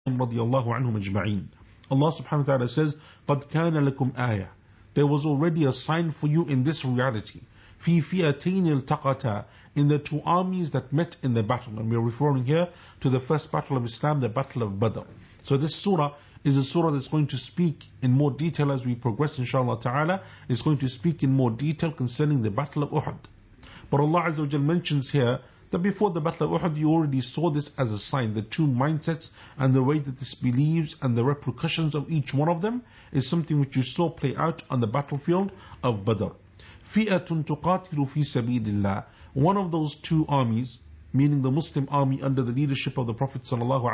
radiallahu anhum ajma'in. Allah subhanahu wa ta'ala says, قَدْ كَانَ لَكُمْ آيَةً. There was already a sign for you in this reality. فِي فِئَتَيْنِ الْتَقَتَا. In the two armies that met in the battle. And we are referring here to the first battle of Islam, the battle of Badr. So this surah is a surah that's going to speak in more detail as we progress, inshallah ta'ala. It's going to speak in more detail concerning the battle of Uhud. But Allah Azza wa Jal mentions here that before the battle of Uhud, you already saw this as a sign. The two mindsets and the way that this believes and the repercussions of each one of them is something which you saw play out on the battlefield of Badr. فِئَةٌ تُقَاتِلُ فِي سَبِيلِ اللَّهِ. One of those two armies, meaning the Muslim army under the leadership of the Prophet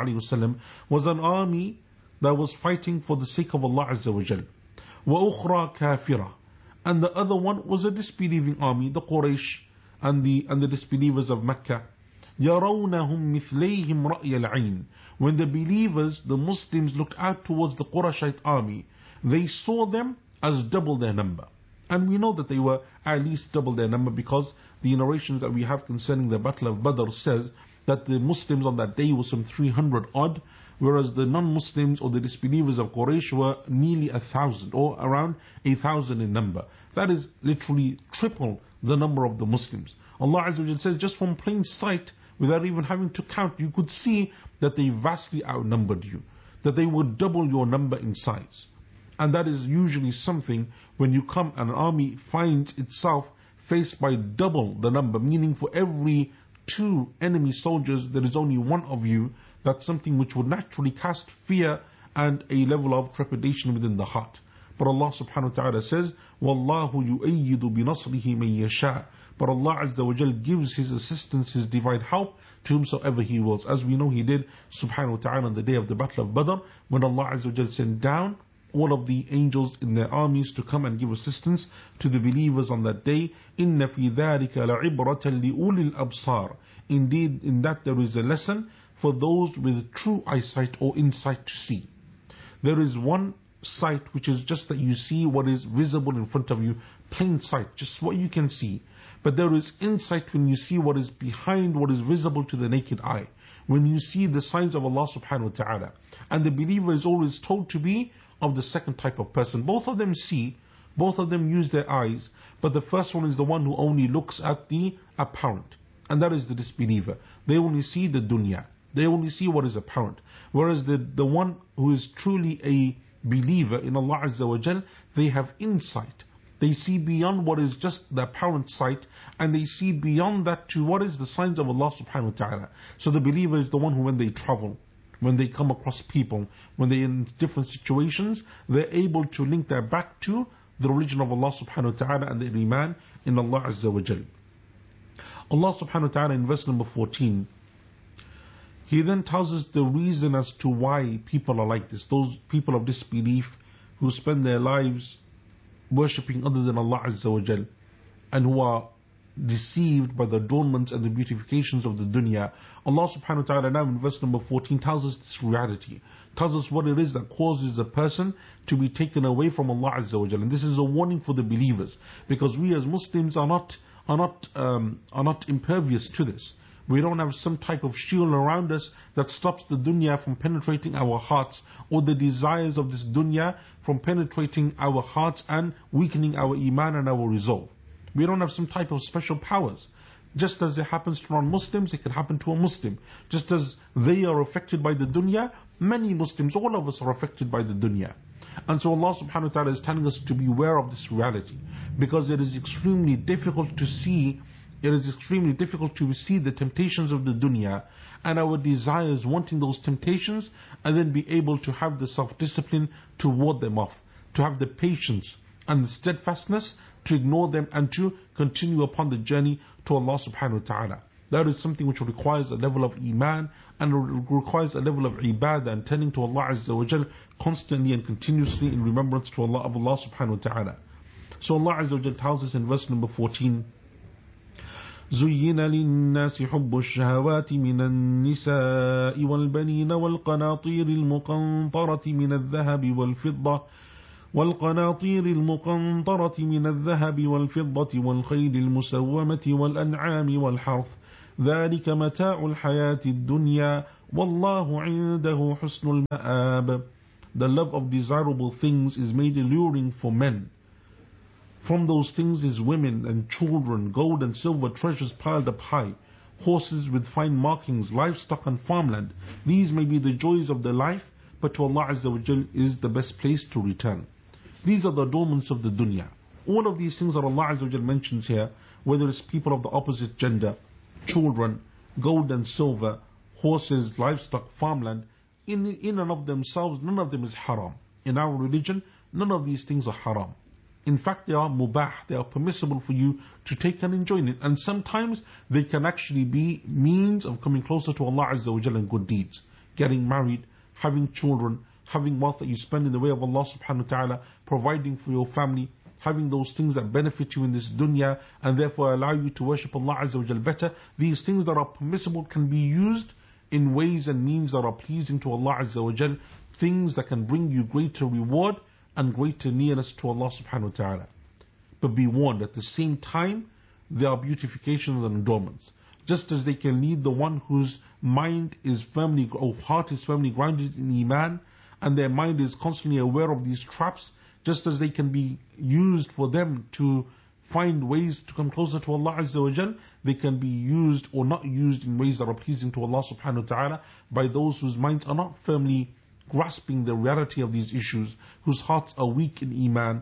ﷺ, was an army that was fighting for the sake of Allah Azza wa Jal. وَأُخْرَى كَافِرَةٌ. And the other one was a disbelieving army, the Quraysh and the disbelievers of Mecca. يَرَوْنَهُمْ مِثْلَيْهِمْ رَأْيَ الْعَيْنِ. When the believers, the Muslims, looked out towards the Qurayshite army, they saw them as double their number. And we know that they were at least double their number, because the narrations that we have concerning the battle of Badr says that the Muslims on that day were some 300 odd, whereas the non-Muslims or the disbelievers of Quraysh were nearly 1,000 or around 1,000 in number. That is literally triple the number of the Muslims. Allah Azza wa Jalla says, just from plain sight, without even having to count, you could see that they vastly outnumbered you, that they would double your number in size. And that is usually something when you come and an army finds itself faced by double the number, meaning for every 2 enemy soldiers there is only 1 of you. That's something which would naturally cast fear and a level of trepidation within the heart. But Allah subhanahu wa ta'ala says, وَاللَّهُ يُؤَيِّدُ بِنَصْرِهِ مَن يَشَاءُ. But Allah Azza wa Jal gives His assistance, His divine help to whomsoever He wills. As we know He did subhanahu wa ta'ala on the day of the battle of Badr, when Allah Azza wa Jal sent down all of the angels in their armies to come and give assistance to the believers on that day. إِنَّ فِي ذَلِكَ لَعِبْرَةً لِأُولِي الْأَبْصَارِ. Indeed, in that there is a lesson for those with true eyesight or insight to see. There is one sight which is just that you see what is visible in front of you, plain sight, just what you can see. But there is insight when you see what is behind what is visible to the naked eye, when you see the signs of Allah subhanahu wa ta'ala. And the believer is always told to be of the second type of person. Both of them see, both of them use their eyes, but the first one is the one who only looks at the apparent, and that is the disbeliever. They only see the dunya, they only see what is apparent. Whereas the one who is truly a believer in Allah Azza wa Jal, they have insight. They see beyond what is just the apparent sight, and they see beyond that to what is the signs of Allah subhanahu wa ta'ala. So the believer is the one who, when they travel, when they come across people, when they're in different situations, they're able to link that back to the religion of Allah subhanahu wa ta'ala and the iman in Allah Azza wa Jal. Allah subhanahu wa ta'ala in verse number 14, He then tells us the reason as to why people are like this. Those people of disbelief who spend their lives worshipping other than Allah Azza wa Jal, and who are deceived by the adornments and the beautifications of the dunya. Allah subhanahu wa ta'ala now in verse number 14 tells us this reality, tells us what it is that causes a person to be taken away from Allah Azza wa Jal. And this is a warning for the believers, because we as Muslims are not impervious to this. We don't have some type of shield around us that stops the dunya from penetrating our hearts, or the desires of this dunya from penetrating our hearts and weakening our iman and our resolve. We don't have some type of special powers. Just as it happens to non-Muslims, it can happen to a Muslim. Just as they are affected by the dunya, many Muslims, all of us are affected by the dunya. And so Allah subhanahu wa ta'ala is telling us to be aware of this reality, because it is extremely difficult to see the temptations of the dunya and our desires wanting those temptations, and then be able to have the self-discipline to ward them off, to have the patience and the steadfastness to ignore them and to continue upon the journey to Allah subhanahu wa ta'ala. That is something which requires a level of iman and requires a level of ibadah and tending to Allah Azza wa Jal constantly and continuously in remembrance to Allah of Allah subhanahu wa ta'ala. So Allah Azza wa Jal tells us in verse number 14, زين للناس حب الشهوات من النساء والبنين والقناطير المقنطرة من الذهب والفضة والخيل المسومة والأنعام والحرث ذلك متاع الحياة الدنيا والله عنده حسن المآب. The love of desirable things is made alluring for men. From those things is women and children, gold and silver treasures piled up high, horses with fine markings, livestock and farmland. These may be the joys of the life, but to Allah Azza wa Jal is the best place to return. These are the adornments of the dunya. All of these things that Allah Azza wa Jal mentions here, whether it's people of the opposite gender, children, gold and silver, horses, livestock, farmland, in and of themselves, none of them is haram. In our religion, none of these things are haram. In fact, they are mubah, they are permissible for you to take and enjoy it. And sometimes they can actually be means of coming closer to Allah Azza wa Jalla in good deeds. Getting married, having children, having wealth that you spend in the way of Allah subhanahu wa ta'ala, providing for your family, having those things that benefit you in this dunya and therefore allow you to worship Allah Azza wa Jalla better. These things that are permissible can be used in ways and means that are pleasing to Allah Azza wa Jal, things that can bring you greater reward and greater nearness to Allah subhanahu wa ta'ala. But be warned, at the same time, there are beautifications and adornments. Just as they can lead the one whose mind is firmly, or heart is firmly grounded in Iman, and their mind is constantly aware of these traps, just as they can be used for them to find ways to come closer to Allah Azza wa Jal, they can be used or not used in ways that are pleasing to Allah subhanahu wa ta'ala by those whose minds are not firmly grasping the reality of these issues, whose hearts are weak in Iman,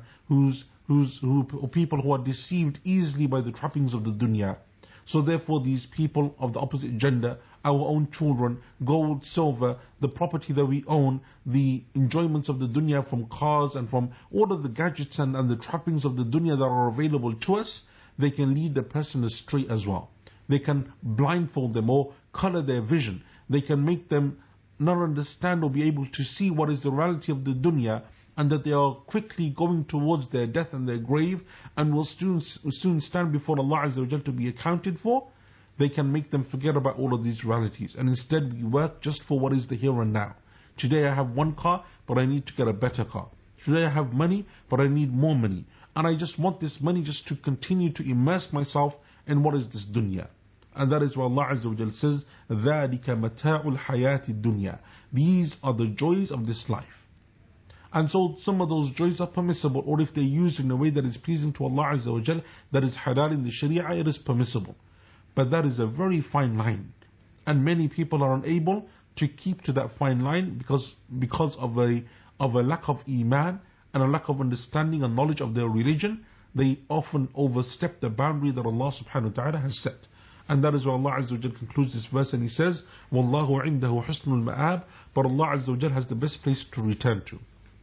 people who are deceived easily by the trappings of the dunya. So therefore these people of the opposite gender, our own children, gold, silver, the property that we own, the enjoyments of the dunya from cars and from all of the gadgets and the trappings of the dunya that are available to us, they can lead the person astray as well. They can blindfold them or color their vision. They can make them not understand or be able to see what is the reality of the dunya, and that they are quickly going towards their death and their grave and will soon stand before Allah Azza wa Jal to be accounted for. They can make them forget about all of these realities, and instead we work just for what is the here and now. Today I have one car, but I need to get a better car. Today I have money, but I need more money. And I just want this money just to continue to immerse myself in what is this dunya. And that is why Allah Azza wa Jal says, ذَلِكَ مَتَاعُ الْحَيَاةِ الدُّنْيَا. These are the joys of this life. And so some of those joys are permissible, or if they're used in a way that is pleasing to Allah Azza wa Jal, that is halal in the Sharia, it is permissible. But that is a very fine line. And many people are unable to keep to that fine line because of a lack of Iman and a lack of understanding and knowledge of their religion. They often overstep the boundary that Allah subhanahu wa ta'ala has set. And that is why Allah Azza wa Jal concludes this verse and He says, وَاللَّهُ عِنْدَهُ حُسْنُ الْمَآبِ. But Allah Azza wa Jal has the best place to return to.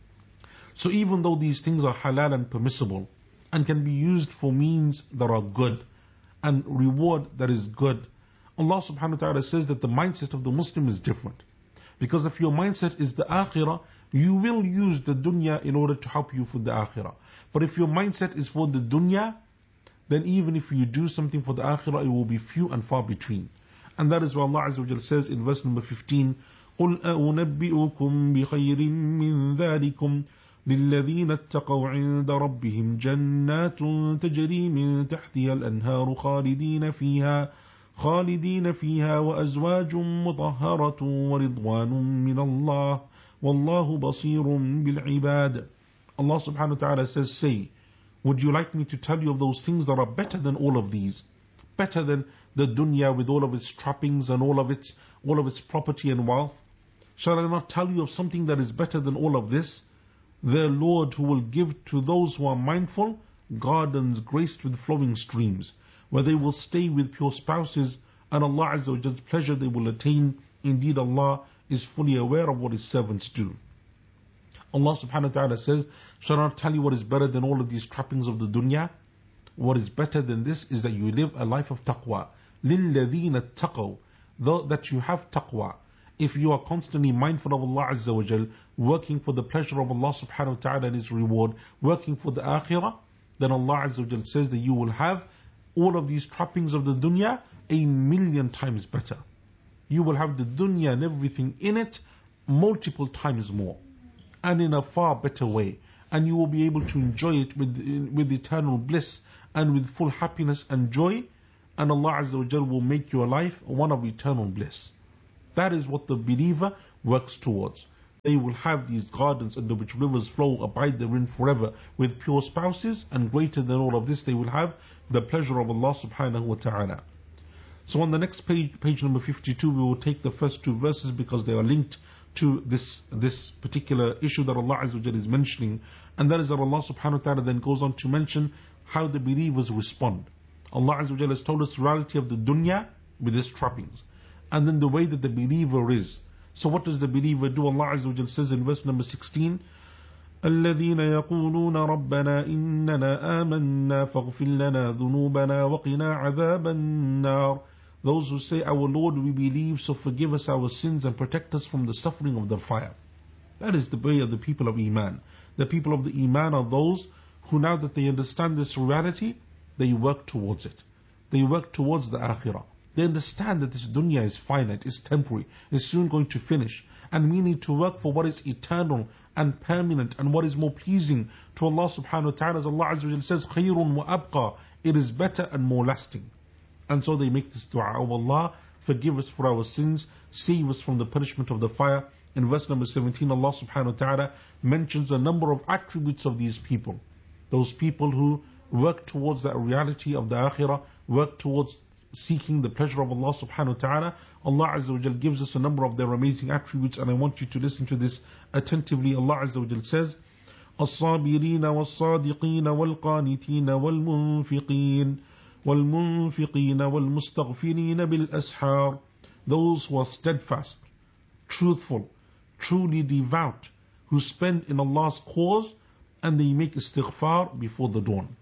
So even though these things are halal and permissible and can be used for means that are good and reward that is good, Allah subhanahu wa ta'ala says that the mindset of the Muslim is different. Because if your mindset is the akhirah, you will use the dunya in order to help you for the akhirah. But if your mindset is for the dunya, then even if you do something for the akhirah, it will be few and far between. And that is why Allah Azza wa Jalla says in verse number 15, قُلْ أَأُنَبِّئُكُمْ بِخَيْرٍ مِّن ذَلِكُمْ للذين اتقوا عند ربهم جنات تجري من تحتها الأنهار خالدين فيها وأزواج مطهرة ورضوان من الله والله بصير بالعباد. Allah subhanahu wa ta'ala says, say, would you like me to tell you of those things that are better than all of these? Better than the dunya with all of its trappings and all of its property and wealth? Shall I not tell you of something that is better than all of this? Their Lord who will give to those who are mindful gardens graced with flowing streams, where they will stay with pure spouses, and Allah Azza wa Jall's pleasure they will attain. Indeed, Allah is fully aware of what His servants do. Allah subhanahu wa ta'ala says, shall I not tell you what is better than all of these trappings of the dunya? What is better than this is that you live a life of taqwa. لِلَّذِينَ اتَّقَوْا. Though that you have taqwa. If you are constantly mindful of Allah Azza wa Jal, working for the pleasure of Allah subhanahu wa ta'ala and His reward, working for the akhirah, then Allah Azza wa Jal says that you will have all of these trappings of the dunya 1,000,000 times better. You will have the dunya and everything in it multiple times more, and in a far better way. And you will be able to enjoy it with eternal bliss and with full happiness and joy and Allah Azza wa Jal will make your life one of eternal bliss. That is what the believer works towards. They will have these gardens under which rivers flow, abide therein forever with pure spouses, and greater than all of this, they will have the pleasure of Allah subhanahu wa ta'ala. So on the next page, page number 52, we will take the first two verses because they are linked to this particular issue that Allah Azza wa Jalla is mentioning, and that is that Allah subhanahu wa ta'ala then goes on to mention how the believers respond. Allah Azza wa Jalla has told us the reality of the dunya with its trappings, and then the way that the believer is. So what does the believer do? Allah Azza wa Jalla says in verse number 16, الذين يقولون ربنا إننا آمنا فاغفر لنا ذنوبنا وقنا عذاب النار. Those who say, our Lord, we believe, so forgive us our sins and protect us from the suffering of the fire. That is the way of the people of Iman. The people of the Iman are those who, now that they understand this reality, they work towards it. They work towards the Akhirah. They understand that this dunya is finite, is temporary, is soon going to finish, and we need to work for what is eternal and permanent and what is more pleasing to Allah subhanahu wa ta'ala. As Allah Azza wa Jalla says, خَيْرٌ وَأَبْقَى, it is better and more lasting. And so they make this dua, oh Allah, forgive us for our sins, save us from the punishment of the fire. In verse number 17, Allah subhanahu wa ta'ala mentions a number of attributes of these people. Those people who work towards that reality of the Akhirah, work towards seeking the pleasure of Allah subhanahu wa ta'ala. Allah Azza wa Jal gives us a number of their amazing attributes, and I want you to listen to this attentively. Allah Azza wa Jal says, الصابرين والصادقين والقانتين والمنفقين والمنفقين والمستغفرين بالأسحار. Those who are steadfast, truthful, truly devout, who spend in Allah's cause, and they make istighfar before the dawn.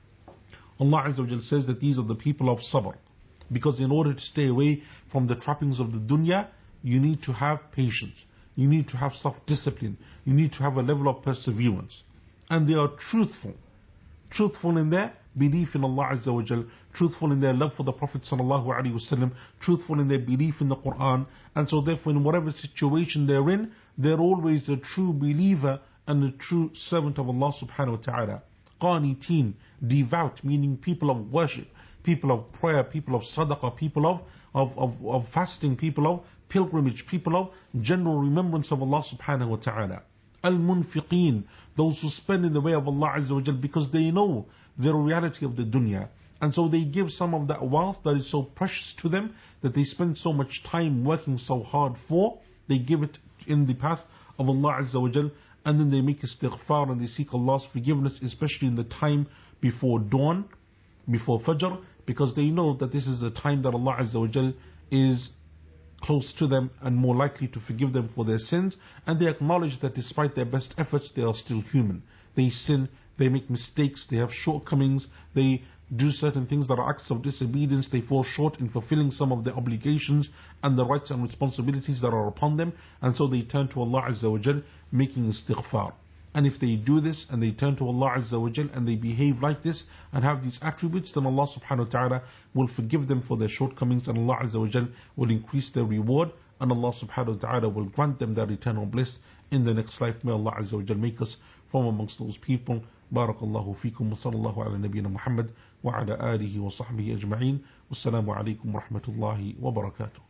Allah Azza wa Jal says that these are the people of sabr. Because in order to stay away from the trappings of the dunya, you need to have patience. You need to have self-discipline. You need to have a level of perseverance. And they are truthful. Truthful in their belief in Allah Azza wa Jal, truthful in their love for the Prophet Sallallahu Alaihi Wasallam, truthful in their belief in the Quran. And so therefore in whatever situation they're in, they're always a true believer and a true servant of Allah Subhanahu wa Ta'ala. Qaniteen, devout, meaning people of worship, people of prayer, people of sadaqah, people of fasting, people of pilgrimage, people of general remembrance of Allah subhanahu wa ta'ala. Al-munfiqeen, those who spend in the way of Allah Azza wa Jal because they know the reality of the dunya. And so they give some of that wealth that is so precious to them, that they spend so much time working so hard for, they give it in the path of Allah Azza wa Jal, and then they make istighfar and they seek Allah's forgiveness, especially in the time before dawn, before Fajr, because they know that this is the time that Allah Azza wa Jal is close to them and more likely to forgive them for their sins, and they acknowledge that despite their best efforts, they are still human. They sin, they make mistakes, they have shortcomings, they do certain things that are acts of disobedience, they fall short in fulfilling some of the obligations and the rights and responsibilities that are upon them, and so they turn to Allah Azza wa Jal making istighfar. And if they do this and they turn to Allah Azza wa Jal and they behave like this and have these attributes, then Allah subhanahu wa ta'ala will forgive them for their shortcomings, and Allah Azza wa Jal will increase their reward, and Allah subhanahu wa ta'ala will grant them that eternal bliss in the next life. May Allah Azza wa Jal make us from amongst those people. Barakallahu feekum wa sallallahu ala nabiyyina Muhammad wa ala alihi wa sahbihi ajma'in. Wassalamu alaikum wa rahmatullahi wa barakatuh.